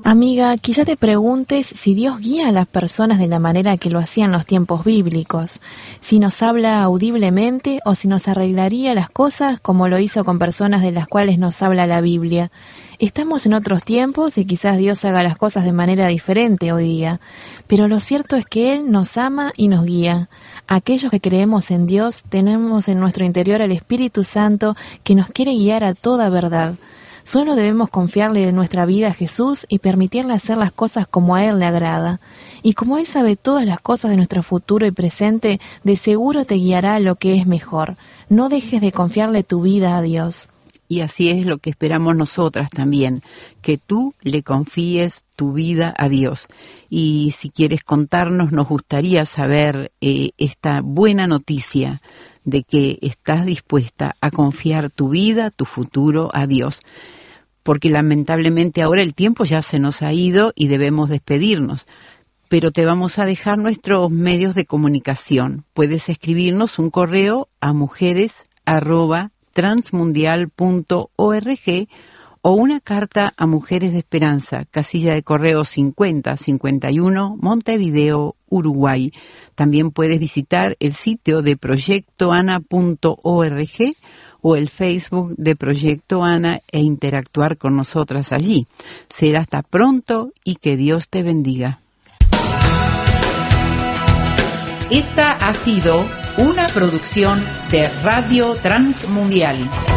Amiga, quizá te preguntes si Dios guía a las personas de la manera que lo hacía en los tiempos bíblicos, si nos habla audiblemente o si nos arreglaría las cosas como lo hizo con personas de las cuales nos habla la Biblia. Estamos en otros tiempos y quizás Dios haga las cosas de manera diferente hoy día, pero lo cierto es que Él nos ama y nos guía. Aquellos que creemos en Dios tenemos en nuestro interior al Espíritu Santo que nos quiere guiar a toda verdad. Solo debemos confiarle de nuestra vida a Jesús y permitirle hacer las cosas como a Él le agrada. Y como Él sabe todas las cosas de nuestro futuro y presente, de seguro te guiará a lo que es mejor. No dejes de confiarle tu vida a Dios. Y así es lo que esperamos nosotras también, que tú le confíes tu vida a Dios. Y si quieres contarnos, nos gustaría saber esta buena noticia de que estás dispuesta a confiar tu vida, tu futuro a Dios. Porque lamentablemente ahora el tiempo ya se nos ha ido y debemos despedirnos. Pero te vamos a dejar nuestros medios de comunicación. Puedes escribirnos un correo a mujeres@transmundial.org o una carta a Mujeres de Esperanza, casilla de correo 5051, Montevideo, Uruguay. También puedes visitar el sitio de proyectoana.org o el Facebook de Proyecto Ana e interactuar con nosotras allí. Será hasta pronto y que Dios te bendiga. Esta ha sido una producción de Radio Transmundial.